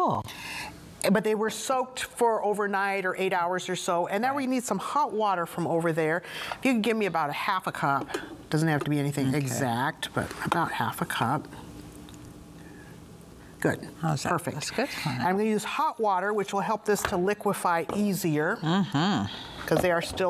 Oh. But they were soaked for overnight or 8 hours or so. And now we need some hot water from over there. If you can give me about a half a cup. Doesn't have to be anything exact, but about half a cup. Good. How's that? Perfect. That's good. I'm going to use hot water, which will help this to liquefy easier. Because they are still